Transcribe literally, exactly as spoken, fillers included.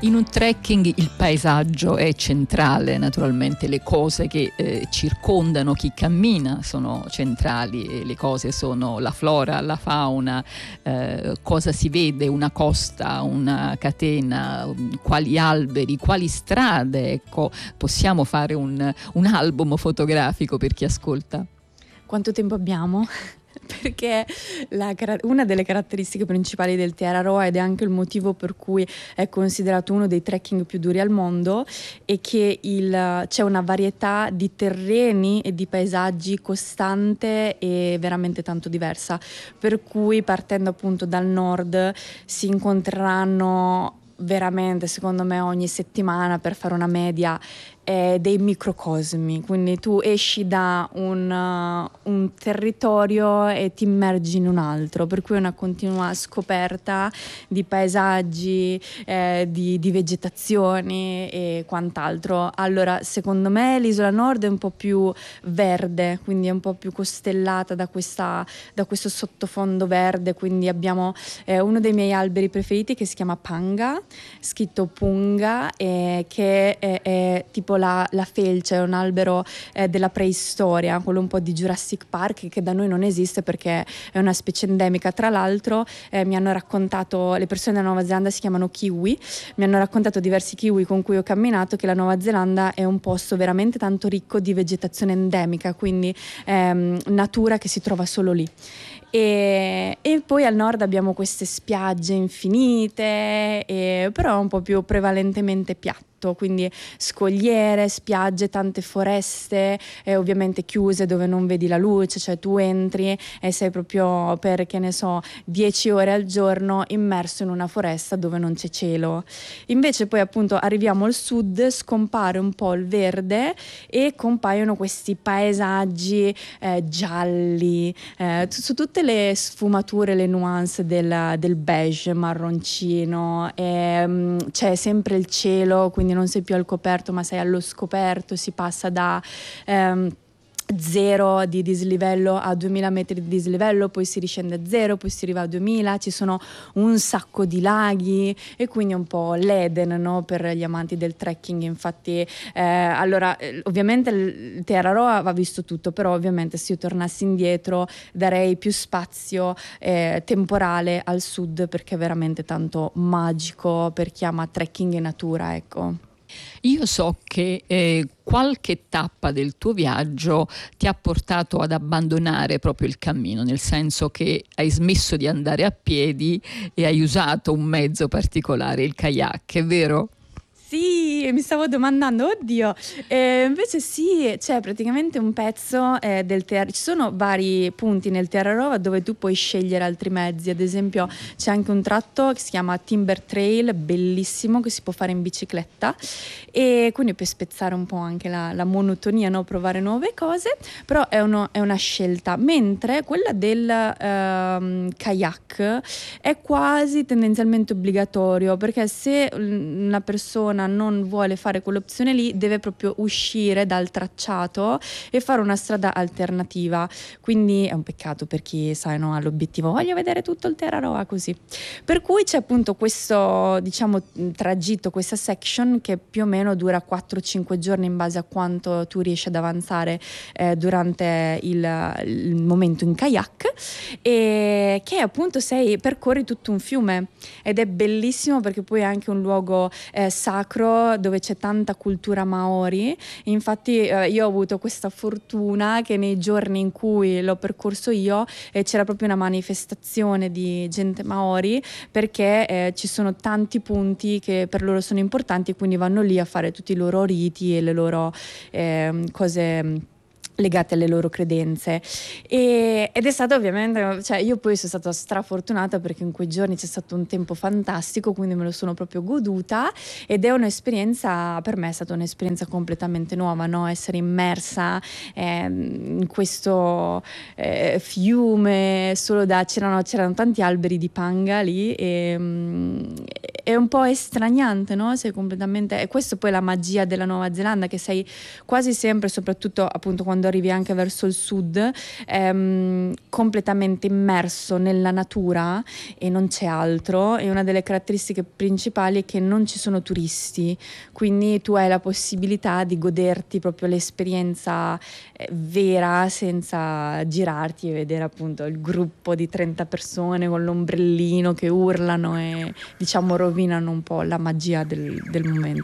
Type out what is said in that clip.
In un trekking il paesaggio è centrale, naturalmente le cose che eh, circondano chi cammina sono centrali, e le cose sono la flora, la fauna, eh, cosa si vede, una costa, una catena, quali alberi, quali strade. Ecco, possiamo fare un, un album fotografico per chi ascolta. Quanto tempo abbiamo? Perché la, una delle caratteristiche principali del Te Araroa, ed è anche il motivo per cui è considerato uno dei trekking più duri al mondo, è che il, c'è una varietà di terreni e di paesaggi costante e veramente tanto diversa, per cui partendo appunto dal nord si incontreranno veramente, secondo me, ogni settimana, per fare una media, eh, dei microcosmi. Quindi tu esci da un, uh, un territorio e ti immergi in un altro, per cui è una continua scoperta di paesaggi, eh, di, di vegetazioni e quant'altro. Allora, secondo me l'isola nord è un po' più verde, quindi è un po' più costellata da, questa, da questo sottofondo verde, quindi abbiamo eh, uno dei miei alberi preferiti che si chiama Panga, scritto Punga, eh, che è, è tipo la, la felce, è un albero eh, della preistoria, quello un po' di Jurassic Park, che da noi non esiste perché è una specie endemica. Tra l'altro eh, mi hanno raccontato, le persone della Nuova Zelanda si chiamano kiwi, mi hanno raccontato diversi kiwi con cui ho camminato che la Nuova Zelanda è un posto veramente tanto ricco di vegetazione endemica, quindi ehm, natura che si trova solo lì. E, e poi al nord abbiamo queste spiagge infinite, e, però un po' più prevalentemente piatte, quindi scogliere, spiagge, tante foreste, e ovviamente chiuse dove non vedi la luce, cioè tu entri e sei proprio per, che ne so, dieci ore al giorno immerso in una foresta dove non c'è cielo. Invece poi appunto arriviamo al sud, scompare un po' il verde e compaiono questi paesaggi eh, gialli, eh, su tutte le sfumature, le nuance del, del beige, marroncino, e, um, c'è sempre il cielo, quindi non sei più al coperto ma sei allo scoperto, si passa da um, zero di dislivello a duemila metri di dislivello, poi si riscende a zero, poi si arriva a duemila, ci sono un sacco di laghi e quindi un po' l'Eden, no? Per gli amanti del trekking. Infatti eh, allora eh, ovviamente il Te Araroa va visto tutto, però ovviamente se io tornassi indietro darei più spazio eh, temporale al sud, perché è veramente tanto magico per chi ama trekking e natura, ecco. Io so che eh, qualche tappa del tuo viaggio ti ha portato ad abbandonare proprio il cammino, nel senso che hai smesso di andare a piedi e hai usato un mezzo particolare, il kayak, è vero? Sì, mi stavo domandando, oddio, eh, invece sì, c'è praticamente un pezzo eh, del Te, ci sono vari punti nel Te Araroa dove tu puoi scegliere altri mezzi, ad esempio c'è anche un tratto che si chiama Timber Trail, bellissimo, che si può fare in bicicletta, e quindi per spezzare un po' anche la, la monotonia, no? Provare nuove cose, però è, uno, è una scelta, mentre quella del ehm, kayak è quasi tendenzialmente obbligatorio, perché se una persona non vuole fare quell'opzione lì deve proprio uscire dal tracciato e fare una strada alternativa, quindi è un peccato per chi, sai, no, ha l'obiettivo voglio vedere tutto il Te Araroa così, per cui c'è appunto questo, diciamo, tragitto, questa section che più o meno dura quattro cinque giorni in base a quanto tu riesci ad avanzare eh, durante il, il momento in kayak, e che appunto sei, percorri tutto un fiume ed è bellissimo perché poi è anche un luogo eh, sacro dove c'è tanta cultura maori. Infatti eh, io ho avuto questa fortuna che nei giorni in cui l'ho percorso io eh, c'era proprio una manifestazione di gente maori, perché eh, ci sono tanti punti che per loro sono importanti e quindi vanno lì a fare tutti i loro riti e le loro eh, cose legate alle loro credenze, e, ed è stato ovviamente, cioè io poi sono stata strafortunata perché in quei giorni c'è stato un tempo fantastico, quindi me lo sono proprio goduta, ed è un'esperienza, per me è stata un'esperienza completamente nuova, no? Essere immersa eh, in questo eh, fiume solo da, c'erano, c'erano tanti alberi di panga lì, e um, è un po' estraniante, no? Sei completamente, e questo poi è la magia della Nuova Zelanda, che sei quasi sempre, soprattutto appunto quando quando arrivi anche verso il sud, è mm, completamente immerso nella natura e non c'è altro, e una delle caratteristiche principali è che non ci sono turisti, quindi tu hai la possibilità di goderti proprio l'esperienza eh, vera, senza girarti e vedere appunto il gruppo di trenta persone con l'ombrellino che urlano e diciamo rovinano un po' la magia del, del momento.